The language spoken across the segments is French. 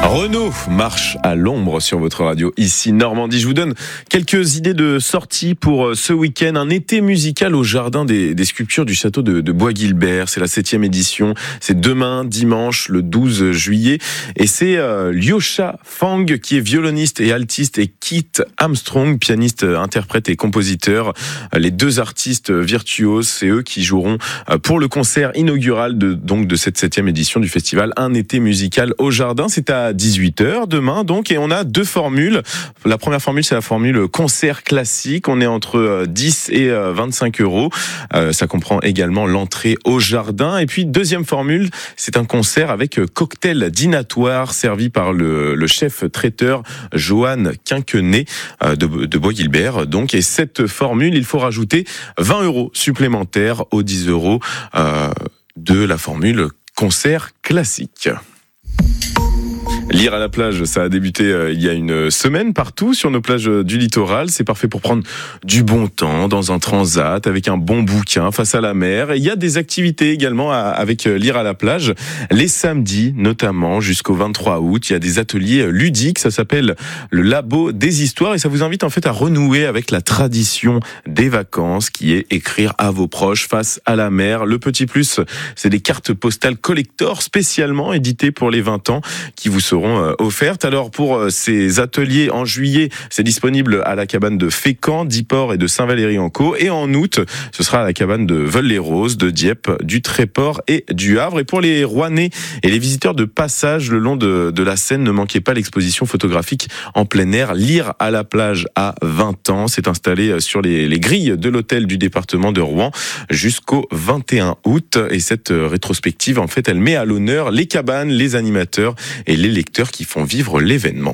Renault marche à l'ombre sur votre radio, ici Normandie. Je vous donne quelques idées de sortie pour ce week-end. Un été musical au jardin des sculptures du château de Bois-Guilbert. C'est la 7e édition. C'est demain, dimanche, le 12 juillet. Et c'est Lyosha Fang qui est violoniste et altiste, et Kit Armstrong, pianiste, interprète et compositeur. Les deux artistes virtuoses, c'est eux qui joueront pour le concert inaugural de cette 7e édition du festival Un été musical au jardin. C'est à 18h demain donc, et on a deux formules. La première formule, c'est la formule concert classique. On est entre 10 et 25 euros. Ça comprend également l'entrée au jardin. Et puis deuxième formule, c'est un concert avec cocktail dînatoire servi par le chef traiteur Johan Quinquenet de Bois-Guilbert. Donc, et cette formule, il faut rajouter 20 euros supplémentaires aux 10 euros de la formule concert classique. Lire à la plage, ça a débuté il y a une semaine partout sur nos plages du littoral. C'est parfait pour prendre du bon temps dans un transat avec un bon bouquin face à la mer. Et il y a des activités également avec Lire à la plage. Les samedis, notamment, jusqu'au 23 août, il y a des ateliers ludiques. Ça s'appelle le Labo des Histoires et ça vous invite en fait à renouer avec la tradition des vacances qui est écrire à vos proches face à la mer. Le petit plus, c'est des cartes postales collector spécialement éditées pour les 20 ans qui vous seront offertes. Alors pour ces ateliers en juillet, c'est disponible à la cabane de Fécamp, d'Yport et de Saint-Valery-en-Caux. Et en août, ce sera à la cabane de Veules-les-Roses, de Dieppe, du Tréport et du Havre. Et pour les Rouennais et les visiteurs de passage le long de la Seine, ne manquez pas l'exposition photographique en plein air Lire à la plage à 20 ans. C'est installé sur les grilles de l'hôtel du département de Rouen jusqu'au 21 août. Et cette rétrospective, en fait, elle met à l'honneur les cabanes, les animateurs et les lecteurs qui font vivre l'événement.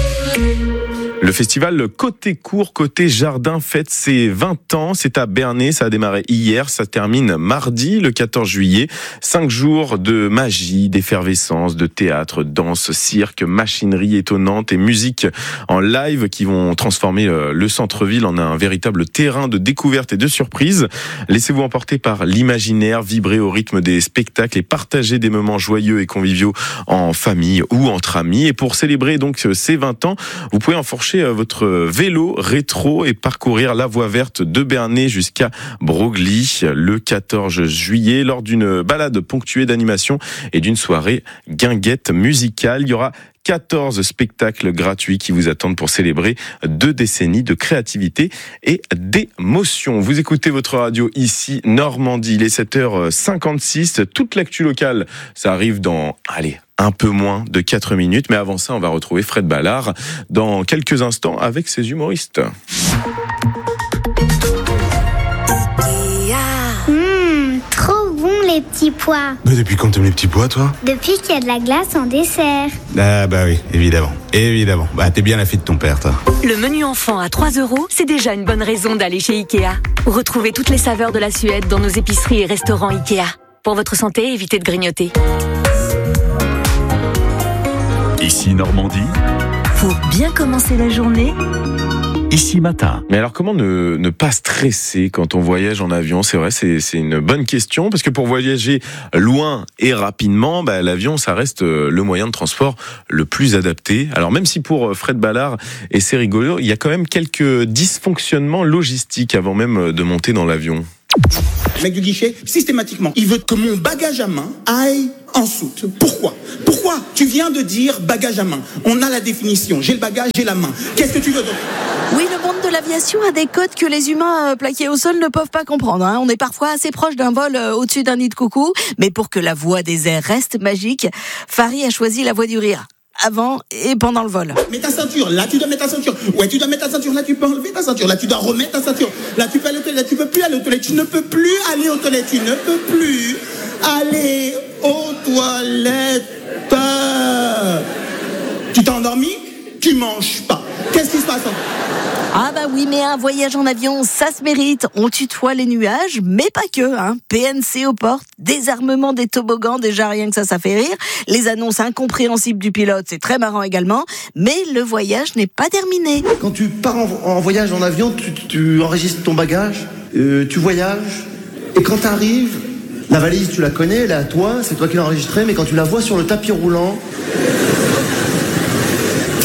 Le festival Côté Cours, Côté Jardin fête ses 20 ans. C'est à Bernay, ça a démarré hier, ça termine mardi, le 14 juillet. 5 jours de magie, d'effervescence, de théâtre, danse, cirque, machinerie étonnante et musique en live qui vont transformer le centre-ville en un véritable terrain de découverte et de surprise. Laissez-vous emporter par l'imaginaire, vibrer au rythme des spectacles et partager des moments joyeux et conviviaux en famille ou entre amis. Et pour célébrer donc ces 20 ans, vous pouvez enfourcher votre vélo rétro et parcourir la voie verte de Bernay jusqu'à Broglie le 14 juillet lors d'une balade ponctuée d'animation et d'une soirée guinguette musicale. Il y aura 14 spectacles gratuits qui vous attendent pour célébrer 2 décennies de créativité et d'émotion. Vous écoutez votre radio ici, Normandie. Il est 7h56. Toute l'actu locale, ça arrive dans, un peu moins de 4 minutes. Mais avant ça, on va retrouver Fred Ballard dans quelques instants avec ses humoristes. Trop bon les petits pois. Mais depuis quand t'aimes les petits pois, toi? Depuis qu'il y a de la glace en dessert. Ah bah oui, évidemment. Bah t'es bien la fille de ton père, toi. Le menu enfant à 3 euros, c'est déjà une bonne raison d'aller chez Ikea. Retrouvez toutes les saveurs de la Suède dans nos épiceries et restaurants Ikea. Pour votre santé, évitez de grignoter. Ici Normandie. Pour bien commencer la journée, Ici Matin. Mais alors comment ne pas stresser quand on voyage en avion? C'est vrai, c'est une bonne question, parce que pour voyager loin et rapidement, l'avion, ça reste le moyen de transport le plus adapté. Alors même si pour Fred Ballard, et c'est rigolo, il y a quand même quelques dysfonctionnements logistiques avant même de monter dans l'avion. Le mec du guichet, systématiquement, il veut que mon bagage à main aille en soute. Pourquoi tu viens de dire bagage à main. On a la définition. J'ai le bagage, j'ai la main. Qu'est-ce que tu veux donc? Oui, le monde de l'aviation a des codes que les humains plaqués au sol ne peuvent pas comprendre. On est parfois assez proche d'un vol au-dessus d'un nid de coucou. Mais pour que la voie des airs reste magique, Farid a choisi la voie du rire. Avant et pendant le vol. Mets ta ceinture, là tu dois mettre ta ceinture. Ouais, tu dois mettre ta ceinture, là tu peux enlever ta ceinture. Là tu dois remettre ta ceinture. Là tu peux aller aux toilettes, là tu peux plus aller aux toilettes. Tu ne peux plus aller aux toilettes, tu ne peux plus aller aux toilettes. Tu t'es endormi? Tu manges pas. Qu'est-ce qui se passe? Ah bah oui, mais un voyage en avion, ça se mérite. On tutoie les nuages, mais pas que. PNC aux portes, désarmement des toboggans, déjà rien que ça fait rire. Les annonces incompréhensibles du pilote, c'est très marrant également. Mais le voyage n'est pas terminé. Quand tu pars en voyage en avion, tu enregistres ton bagage, tu voyages, et quand t'arrives, la valise tu la connais, elle est à toi, c'est toi qui l'as enregistrée, mais quand tu la vois sur le tapis roulant,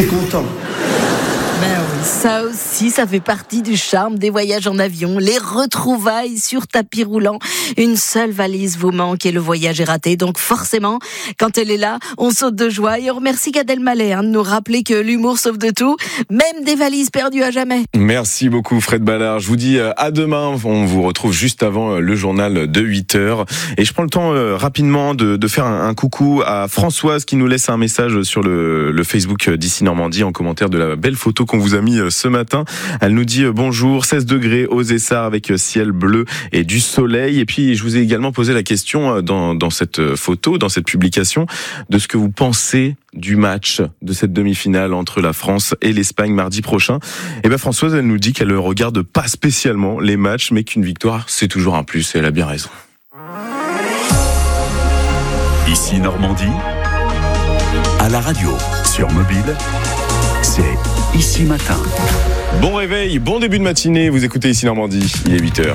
T'es content? Ben oui, ça aussi, ça fait partie du charme des voyages en avion. Les retrouvailles sur tapis roulant. Une seule valise vous manque et le voyage est raté. Donc forcément, quand elle est là, on saute de joie. Et on remercie Gad Elmaleh de nous rappeler que l'humour sauve de tout, même des valises perdues à jamais. Merci beaucoup Fred Ballard. Je vous dis à demain. On vous retrouve juste avant le journal de 8h. Et je prends le temps rapidement de faire un coucou à Françoise qui nous laisse un message sur le Facebook d'Ici Normandie en commentaire de la belle photo qu'on vous a mis ce matin. Elle nous dit bonjour, 16 degrés aux Essarts avec ciel bleu et du soleil. Et puis je vous ai également posé la question dans cette photo, dans cette publication, de ce que vous pensez du match de cette demi-finale entre la France et l'Espagne mardi prochain. Et ben Françoise, elle nous dit qu'elle ne regarde pas spécialement les matchs, mais qu'une victoire, c'est toujours un plus, et elle a bien raison. Ici Normandie, à la radio, sur mobile, c'est Ici Matin. Bon réveil, bon début de matinée, vous écoutez Ici Normandie, il est 8h.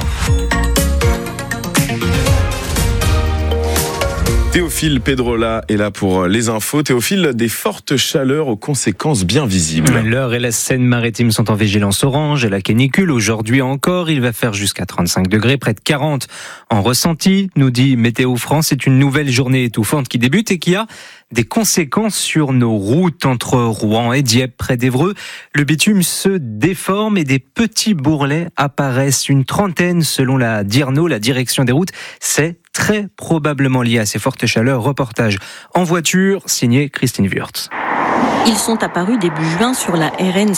Théophile Pedrola est là pour les infos. Théophile, des fortes chaleurs aux conséquences bien visibles. L'Eure et la Seine-Maritime sont en vigilance orange et la canicule. Aujourd'hui encore, il va faire jusqu'à 35 degrés, près de 40 en ressenti, nous dit Météo France. C'est une nouvelle journée étouffante qui débute et qui a des conséquences sur nos routes entre Rouen et Dieppe, près d'Évreux. Le bitume se déforme et des petits bourrelets apparaissent. Une trentaine selon la DIRNO, la direction des routes. C'est très probablement lié à ces fortes chaleurs. Reportage en voiture, signé Christine Wurtz. Ils sont apparus début juin sur la RN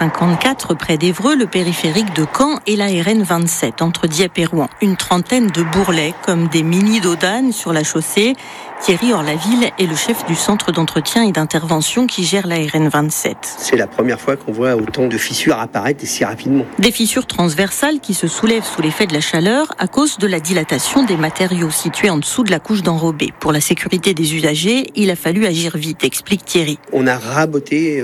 154 près d'Évreux, le périphérique de Caen et la RN 27 entre Dieppe et Rouen. Une trentaine de bourrelets comme des mini-dos d'âne sur la chaussée. Thierry Orlaville est le chef du centre d'entretien et d'intervention qui gère la RN 27. C'est la première fois qu'on voit autant de fissures apparaître et si rapidement. Des fissures transversales qui se soulèvent sous l'effet de la chaleur à cause de la dilatation des matériaux situés en dessous de la couche d'enrobé. Pour la sécurité des usagers, il a fallu agir vite, explique Thierry. On a raboté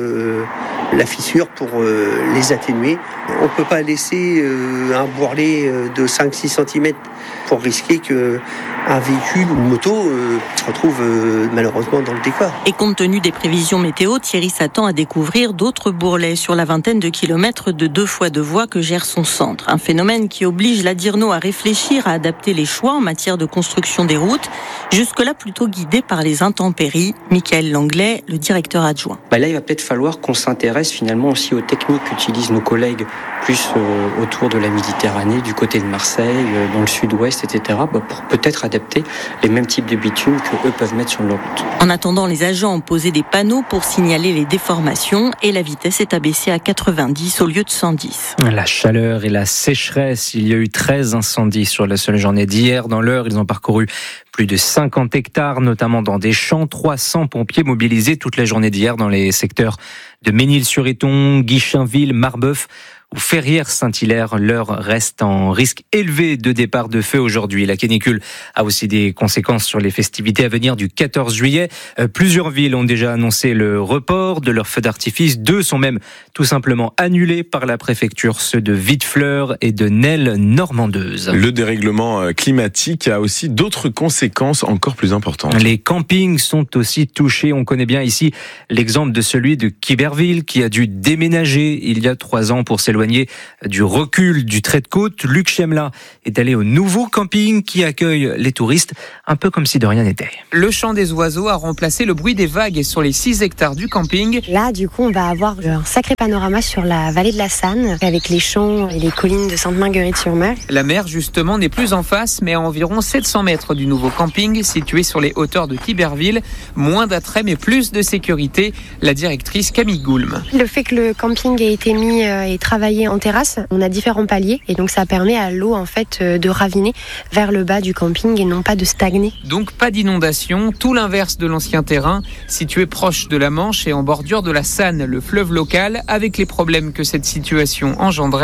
la fissure pour les atténuer. On ne peut pas laisser un bourrelet de 5-6 cm pour risquer qu'un véhicule ou une moto se retrouve malheureusement dans le décor. Et compte tenu des prévisions météo, Thierry s'attend à découvrir d'autres bourrelets sur la vingtaine de kilomètres de 2 fois 2 voies que gère son centre. Un phénomène qui oblige la DIRNO à réfléchir à adapter les choix en matière de construction des routes, jusque-là plutôt guidé par les intempéries. Michael Langlais, le directeur adjoint. Là, il va peut-être falloir qu'on s'intéresse finalement aussi aux techniques qu'utilisent nos collègues plus autour de la Méditerranée, du côté de Marseille, dans le sud-ouest, etc., pour peut-être adapter les mêmes types de bitume qu'eux peuvent mettre sur leur route. En attendant, les agents ont posé des panneaux pour signaler les déformations et la vitesse est abaissée à 90 au lieu de 110. La chaleur et la sécheresse, il y a eu 13 incendies sur la seule journée d'hier. Dans l'Eure, ils ont parcouru plus de 50 hectares, notamment dans des champs. 300 pompiers mobilisés toute la journée d'hier dans les secteurs de Ménil-sur-Éton, Guichainville, Marbeuf ou Ferrières-Saint-Hilaire. L'Eure reste en risque élevé de départ de feu aujourd'hui. La canicule a aussi des conséquences sur les festivités à venir du 14 juillet. Plusieurs villes ont déjà annoncé le report de leurs feux d'artifice. 2 sont même tout simplement annulés par la préfecture, ceux de Vitefleur et de Nesle-Normandeuse. Le dérèglement climatique a aussi d'autres conséquences encore plus importantes. Les campings sont aussi touchés. On connaît bien ici l'exemple de celui de Quiberville qui a dû déménager il y a 3 ans pour s'éloigner du recul du trait de côte. Luc Chemla est allé au nouveau camping qui accueille les touristes, un peu comme si de rien n'était. Le chant des oiseaux a remplacé le bruit des vagues sur les 6 hectares du camping. Là, du coup, on va avoir un sacré panorama sur la vallée de la Sanne, avec les champs et les collines de Sainte-Marguerite-sur-Mer. La mer, justement, n'est plus en face, mais à environ 700 mètres du nouveau camping, situé sur les hauteurs de Quiberville. Moins d'attrait, mais plus de sécurité. La directrice Camille Goulm. Le fait que le camping ait été mis et travaillé en terrasse, on a différents paliers et donc ça permet à l'eau en fait de raviner vers le bas du camping et non pas de stagner. Donc pas d'inondation, tout l'inverse de l'ancien terrain, situé proche de la Manche et en bordure de la Sanne, le fleuve local, avec les problèmes que cette situation engendrait.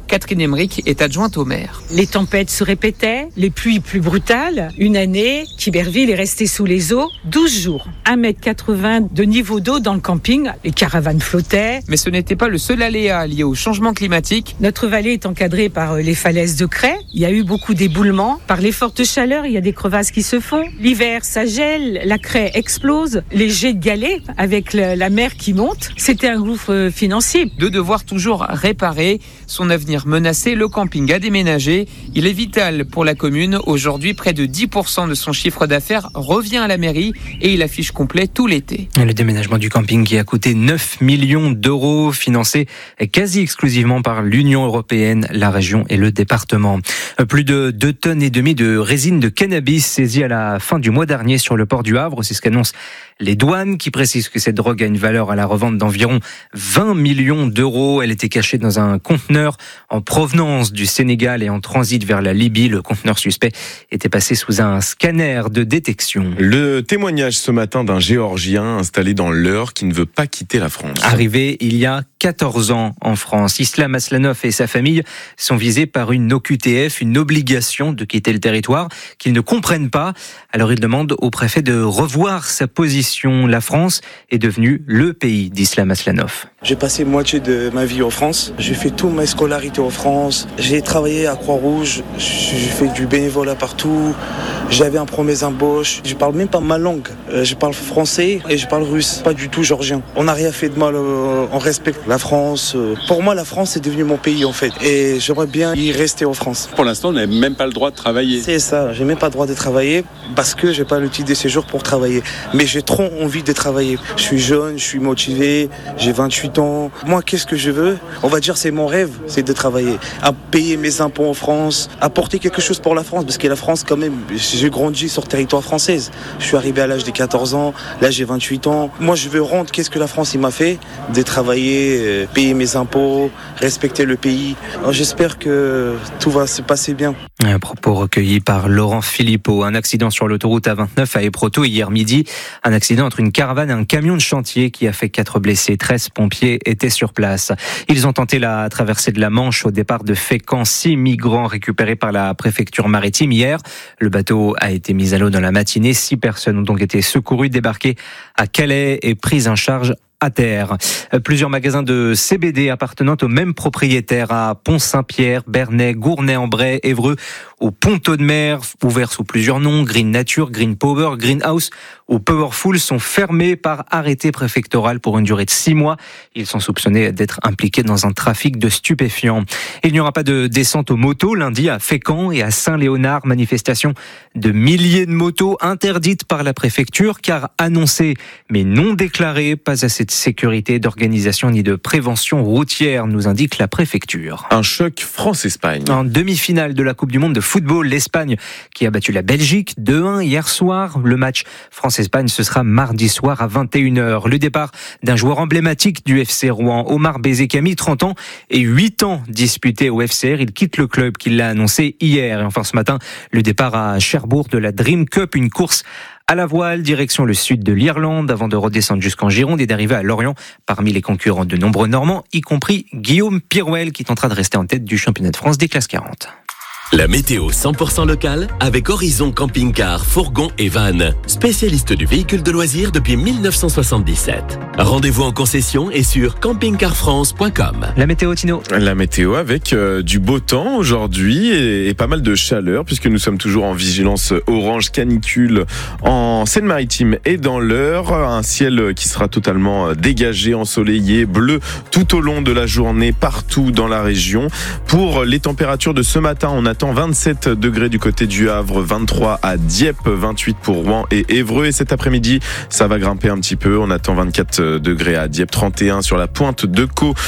Catherine Emmerich est adjointe au maire. Les tempêtes se répétaient, les pluies plus brutales. Une année, Thiberville est resté sous les eaux 12 jours. 1,80 m de niveau d'eau dans le camping. Les caravanes flottaient. Mais ce n'était pas le seul aléa lié au changement climatique. Notre vallée est encadrée par les falaises de craie. Il y a eu beaucoup d'éboulements. Par les fortes chaleurs, il y a des crevasses qui se font. L'hiver, ça gèle, la craie explose. Les jets de galets avec la mer qui monte. C'était un gouffre financier. De devoir toujours réparer. Son avenir menacé, le camping a déménagé. Il est vital pour la commune. Aujourd'hui, près de 10% de son chiffre d'affaires revient à la mairie et il affiche complet tout l'été. Le déménagement du camping qui a coûté 9 millions d'euros, financé quasi exclusivement par l'Union européenne, la région et le département. Plus de 2,5 tonnes de résine de cannabis saisie à la fin du mois dernier sur le port du Havre. C'est ce qu'annoncent les douanes qui précisent que cette drogue a une valeur à la revente d'environ 20 millions d'euros. Elle était cachée dans un conteneur en provenance du Sénégal et en transit vers la Libye. Le conteneur suspect était passé sous un scanner de détection. Le témoignage ce matin d'un Géorgien installé dans l'Eure qui ne veut pas quitter la France. Arrivé il y a 14 ans en France, Islam Aslanov et sa famille sont visés par une OQTF, une obligation de quitter le territoire qu'ils ne comprennent pas. Alors ils demandent au préfet de revoir sa position. La France est devenue le pays d'Islam Aslanov. J'ai passé moitié de ma vie en France. J'ai fait toute ma scolarité en France. J'ai travaillé à Croix-Rouge. J'ai fait du bénévolat partout. J'avais un premier embauche. Je parle même pas ma langue. Je parle français et je parle russe. Pas du tout géorgien. On n'a rien fait de mal. On respecte la France. Pour moi, la France est devenue mon pays en fait. Et j'aimerais bien y rester en France. Pour l'instant, on n'a même pas le droit de travailler. C'est ça. J'ai même pas le droit de travailler parce que j'ai pas le titre de séjour pour travailler. Mais j'ai trop envie de travailler. Je suis jeune, je suis motivé. J'ai 28 ans. Moi, qu'est-ce que je veux ? On va dire c'est mon rêve, c'est de travailler, à payer mes impôts en France, apporter quelque chose pour la France, parce que la France quand même, j'ai grandi sur territoire française. Je suis arrivé à l'âge de 14 ans, là j'ai 28 ans. Moi je veux rendre qu'est-ce que la France il m'a fait, de travailler, payer mes impôts, respecter le pays. Alors, j'espère que tout va se passer bien. Un propos recueilli par Laurent Philippot. Un accident sur l'autoroute A29 à Éproto hier midi. Un accident entre une caravane et un camion de chantier qui a fait 4 blessés. 13 pompiers étaient sur place. Ils ont tenté la traversée de la Manche au départ de Fécamp. 6 migrants récupérés par la préfecture maritime hier. Le bateau a été mis à l'eau dans la matinée. 6 personnes ont donc été secourues, débarquées à Calais et prises en charge à terre. Plusieurs magasins de CBD appartenant au même propriétaire à Pont-Saint-Pierre, Bernay, Gournay-en-Bray, Évreux ou Pont-Audemer, ouverts sous plusieurs noms, Green Nature, Green Power, Greenhouse ou Powerful, sont fermés par arrêté préfectoral pour une durée de 6 mois. Ils sont soupçonnés d'être impliqués dans un trafic de stupéfiants. Il n'y aura pas de descente aux motos lundi à Fécamp et à Saint-Léonard. Manifestation de milliers de motos interdites par la préfecture car annoncées mais non déclarées. Pas assez de sécurité, d'organisation ni de prévention routière, nous indique la préfecture. Un choc France-Espagne. En demi-finale de la Coupe du Monde de football, l'Espagne qui a battu la Belgique 2-1 hier soir. Le match France-Espagne, ce sera mardi soir à 21h. Le départ d'un joueur emblématique du FC Rouen, Omar Bezekami, 30 ans et 8 ans disputés au FCR. Il quitte le club qui l'a annoncé hier. Et enfin ce matin, le départ à Cherbourg de la Dream Cup, une course à la voile, direction le sud de l'Irlande, avant de redescendre jusqu'en Gironde et d'arriver à Lorient. Parmi les concurrents de nombreux Normands, y compris Guillaume Pirouel, qui tentera de rester en tête du championnat de France des classes 40. La météo 100% locale avec Horizon Camping-Car, Fourgon et Van, spécialiste du véhicule de loisirs depuis 1977. Rendez-vous en concession et sur campingcarfrance.com. La météo, Tino. La météo avec du beau temps aujourd'hui et pas mal de chaleur puisque nous sommes toujours en vigilance orange canicule en Seine-Maritime et dans l'Eure. Un ciel qui sera totalement dégagé, ensoleillé, bleu tout au long de la journée partout dans la région. Pour les températures de ce matin, on attend 27 degrés du côté du Havre, 23 à Dieppe, 28 pour Rouen et Évreux. Et cet après-midi, ça va grimper un petit peu. On attend 24 degrés à Dieppe, 31 sur la pointe de Caux.